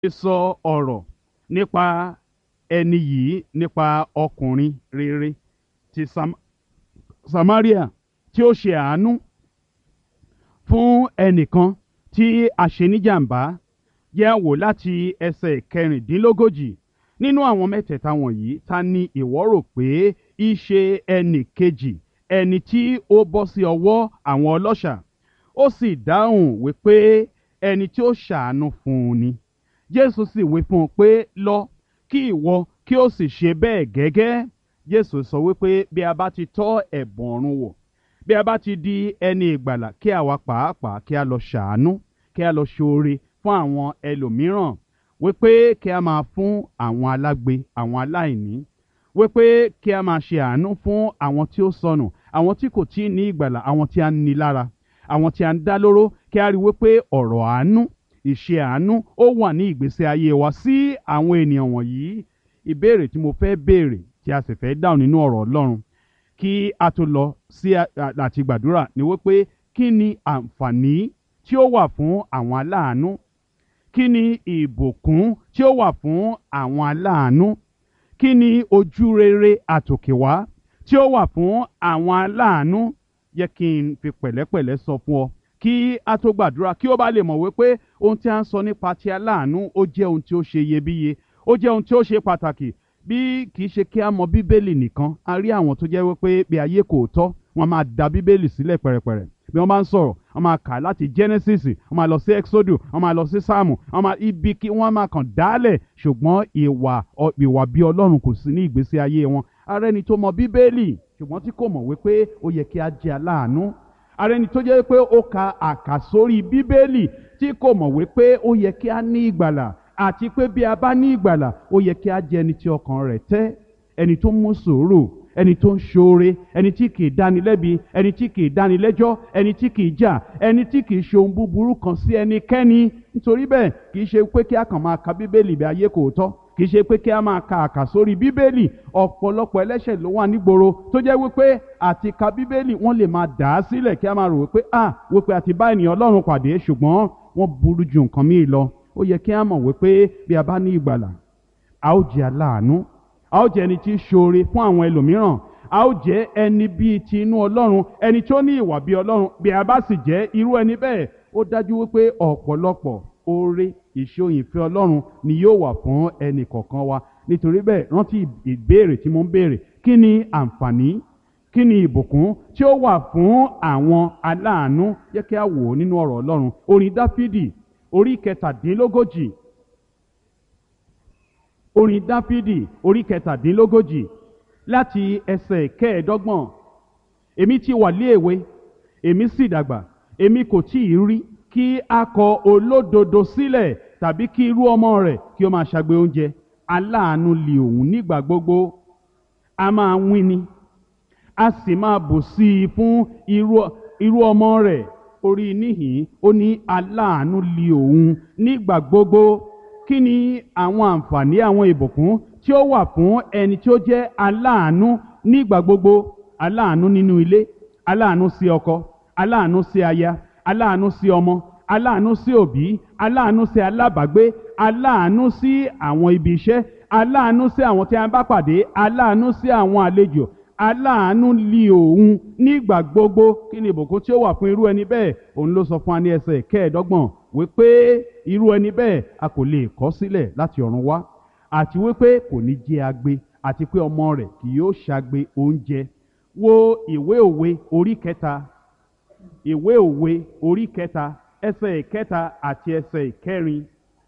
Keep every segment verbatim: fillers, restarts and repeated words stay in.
sọ ọ̀rọ̀ nípa ẹni yìí, nípa ọkùnrin rere ti Sam- Samaria tí ó ṣe àánú fún ẹnìkan tí a ṣe níjàmbá. Yẹ̀ wò láti ẹsẹ̀ kẹrìndínlógójì. Nínú àwọn mẹ́tẹ̀ẹ̀ta wọ̀nyí, ta ni ìwọ rò pé í ṣe ẹnì kejì, ẹni tí ó bọ́ sí ọwọ́ àwọn ọlọ́ṣà? Ó sì dáhùn wípé ẹni tí ó ṣàánú fún un ni. Jésù sì wí fún un pé, lọ, kí ìwọ kí ó sì ṣe bẹ́ẹ̀ gẹ́gẹ́. Jésù sọ wípé bí a bá ti tọ́ ẹ̀bùn ọ̀run wò, bí a bá ti di ẹni ìgbàlà, kí àwa pàápàá kí a lọ ṣàánú, kí a lọ ṣoore fún àwọn ẹlòmíràn, wípé kí a máa fún àwọn alágbe, àwọn aláìní, wípé kí a máa ṣe àánú fún àwọn tí ó sọnù, àwọn tí kò tí ì ní ìgbàlà, àwọn tí a ń ni lára, àwọn tí a ń dá lóró. Kí a rí wípé ọ̀rọ̀ àánú, ìṣe àánú ó wà ní ìgbésí ayé wa sí àwọn ènìyàn wọ̀nyí. Ìbéèrè tí mo fẹ́ béèrè tí a sì fẹ́ dáhùn nínú ọ̀rọ̀ Ọlọ́run kí a tó lọ sí àti gbàdúrà ni wípé kí ni àǹfààní tí ó wà fún àwọn aláàánú? Kí ni ìbùkún tí ó wà fún àwọn aláàánú? Kí ni ojú rere àtòkèwá tí ó wà fún àwọn aláàánú? Yẹ kí n fi pẹ̀lẹ́pẹ̀lẹ́ sọ fún ọ kí a tó gbàdúrà, kí ó bá lè mọ̀ wípé ohun tí a ń sọ nípa ti aláàánú ó jẹ́ ohun tí ó ṣe iyebíye, ó jẹ́ ohun tí ó ṣe pàtàkì. Bí kì í ṣe kí a mọ Bíbélì nìkan, a rí àwọn tó jẹ́ wípé bí ayé kò tọ́, wọ́n máa da Bíbélì sílẹ̀ pẹ̀rẹ̀pẹ̀rẹ̀. Bí wọ́n bá ń sọ̀rọ̀, wọ́n máa kà láti Genesis, wọ́n máa lọ sí Exodus, wọ́n máa lọ sí Sáàmù, wọ́n máa ibi kí wọ́n máa kàn dálẹ̀, ṣùgbọ́n ìwà ìwà bí Ọlọ́run kò sí ní ìgbésí ayé wọn. Ara ẹni tó mọ Bíbélì ṣùgbọ́n tí kò mọ̀ wípé ó yẹ kí a jẹ́ aláàánú. Ara ẹni tó jẹ́ wípé ó ka àkàsórí Bíbélì tí kò mọ̀ wípé ó yẹ kí a ní ìgbàlà, àti pé bí a bá ní ìgbàlà ó yẹ kí a jẹ́ ẹni tí ọkàn rẹ̀ tẹ́, ẹni tó mú sùúrù, ẹni tó ń ṣoore, ẹni tí kìí dáni lẹ́bi, ẹni tí kìí dáni lẹ́jọ́, ẹni tí kìí jà, ẹni tí kìí ṣe ohun búburú kan sí ẹnikẹ́ni. Nítorí bẹ́ẹ̀ kìí ṣe pé kí a kàn máa ka Bíbélì bí ayé kò tọ́, kìí ṣe pé kí a máa ka àkàsórí Bíbélì. Ọ̀pọ̀lọpọ̀ ẹlẹ́ṣẹ̀ ló wà nígboro tó jẹ́ wípé àti ka Bíbélì wọ́n lè máa dà á sílẹ̀ kí a máa rò wípé ah wípé àti bá ènìyàn Ọlọ́run pàdé, ṣùgbọ́n wọ́n burú ju nǹkan míì lọ. Ó yẹ kí a mọ̀ wípé bí a bá ní ìgbàlà, a ó jẹ́ aláàánú, a ó jẹ́ ẹni tí ń ṣoore fún àwọn ẹlòmíràn, a ó jẹ́ ẹni bíi ti inú Ọlọ́run, ẹni tó ní ìwà bíi Ọlọ́run. Bí a bá sì jẹ́ irú ẹni bẹ́ẹ̀, ó dájú wípé ọ̀pọ̀lọpọ̀ oore ìṣòyìnfẹ́ Ọlọ́run ni yóò wà fún ẹnì kọ̀ọ̀kan wa. Nítorí bẹ́ẹ̀ rántí ìbéèrè tí mo ń béèrè: kí ni àǹfààní, kí ni ìbùkún tí ó wà fún àwọn aláàánú? Jẹ́ kí a wò ó nínú ọ̀rọ̀ Ọlọ́run. Orin Dáfídì orí kẹtàdínlógójì, orin Dáfídì orí kẹtàdínlógójì láti ẹsẹ̀ kẹẹ̀ẹ́dọ́gbọ̀n. Èmi ti wà lé èwe, èmi sì dàgbà, èmi kò tí ì rí kí a kọ olódodo sílẹ̀, tàbí kí irú ọmọ rẹ̀ kí ó máa ṣagbe oúnjẹ. Aláàánú li òun nígbà gbogbo, a máa wín ni, a sì máa bù sí i fún irú irú ọmọ rẹ̀. Orí níhìn ó ní aláàánú li òun nígbà gbogbo. Kí ni àwọn àǹfààní, àwọn ìbùkún tí ó wà fún ẹni tí ó jẹ́ aláàánú nígbà gbogbo? Aláàánú nínú ilé, aláàánú sí ọkọ, aláàánú sí aya, aláàánú sí ọmọ, aláàánú sí òbí, aláàánú sí alábàágbé, aláàánú sí àwọn ibi iṣẹ́, aláàánú sí àwọn tí a bá pàdé, aláàánú sí àwọn àlejò. Aláàánú li òun nígbà gbogbo. Kí ni ìbùkún tí ó wà fún irú ẹni bẹ́ẹ̀? Òun ló sọ fún wa ní ẹsẹ̀ kẹẹ̀ẹ́dọ́gbọ̀n wípé irú ẹni bẹ́ẹ̀ a kò lè kọ̀ sílẹ̀ láti ọ̀run wá, àti wípé kò ní jẹ́ agbe, àti pé ọmọ rẹ̀ kì yóò ṣagbe oúnjẹ. Wo ìwé òwe orí kẹta, ìwé òwe orí kẹta ẹsẹ̀ ìkẹta àti ẹsẹ̀ ìkẹrin.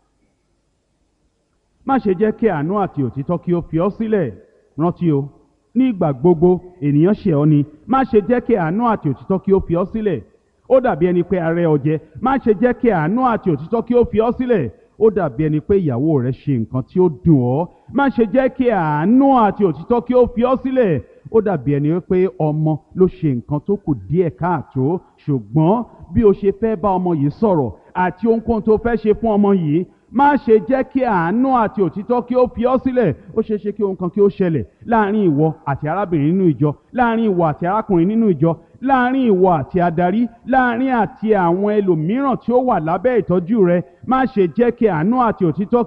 Má ṣe jẹ́ kí àánú àti òtítọ́ kí ó fi ọ́ sílẹ̀. Rántí o, nígbà gbogbo ènìyàn ṣẹ̀ ọ́ ni. Má ṣe jẹ́ kí àánú àti òtítọ́ kí ó fi ọ́ sílẹ̀. Ó dàbí ẹni pé a rẹ́ ọ jẹ. Má ṣe jẹ́ kí àánú àti òtítọ́ kí ó fi ọ́ sílẹ̀. Ó dàbí ẹni pé ìyàwó rẹ ṣe nǹkan tí ó dùn ọ́. Má ṣe jẹ́ kí àánú àti òtítọ́ kí ó fi ọ́ sílẹ̀. Ó dàbí ẹni pé ọmọ ló ṣe nǹkan tó kù díẹ̀ káàtó, ṣùgbọ́n bí o ṣe fẹ́ bá ọmọ yìí sọ̀rọ̀ àti ohunkóhun tó fẹ́ ṣe fún ọmọ yìí, má ṣe jẹ́ kí àánú àti òtítọ́ kí ó fi ọ́ sílẹ̀. Ó ṣeé ṣe kí ohun kan kí ó ṣẹlẹ̀ láàrin ìwọ àti arábìnrin nínú ìjọ, láàrin ìwọ àti arákùnrin nínú ìjọ, láàrin ìwọ àti adarí, láàrin àti àwọn ẹlòmíràn tí ó wà lábẹ́ ìtọ́jú rẹ. Má ṣe jẹ́ kí àánú àti òtítọ́